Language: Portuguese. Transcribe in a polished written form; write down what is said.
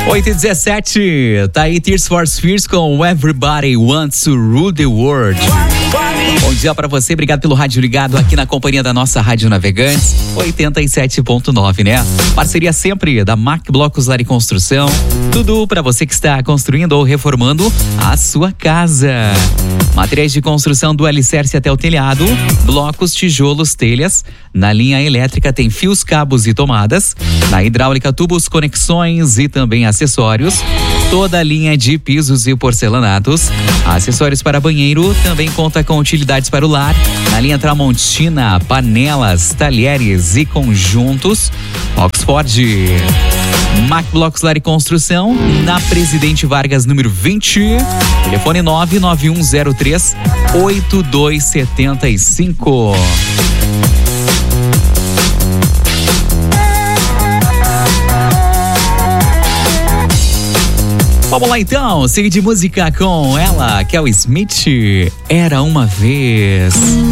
8h17, tá aí Tears for Fears com Everybody Wants to Rule the World. Bom dia pra você, obrigado pelo rádio ligado aqui na companhia da nossa Rádio Navegantes, 87.9, né? Parceria sempre da Mac Blocos Lar e Construção, tudo pra você que está construindo ou reformando a sua casa. Materiais de construção do alicerce até o telhado, blocos, tijolos, telhas. Na linha elétrica tem fios, cabos e tomadas. Na hidráulica, tubos, conexões e também acessórios. Toda a linha de pisos e porcelanatos. Acessórios para banheiro, também conta com utilidades para o lar. Na linha Tramontina, panelas, talheres e conjuntos. Oxford. Mac Blocos Lar e Construção, na Presidente Vargas, número 20. Telefone 99103-8275. Vamos lá então, siga de música com ela, Kel Smith, Era Uma Vez.